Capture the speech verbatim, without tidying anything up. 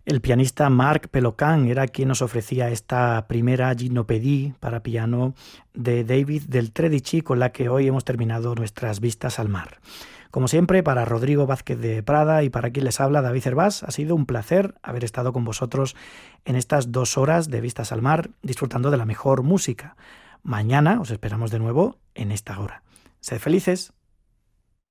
El pianista Marc Pellocan era quien nos ofrecía esta primera Ginopédie para piano de David del Tredici, con la que hoy hemos terminado nuestras vistas al mar. Como siempre, para Rodrigo Vázquez de Prada y para quien les habla, David Hervás, ha sido un placer haber estado con vosotros en estas dos horas de vistas al mar, disfrutando de la mejor música. Mañana os esperamos de nuevo en esta hora. Sed felices.